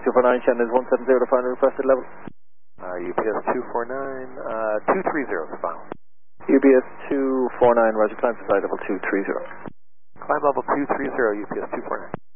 249, Shannon is 170 to final requested level. UPS 249, 230 is final. UPS 249, roger, climb to flight level 230. Climb level 230, UPS 249.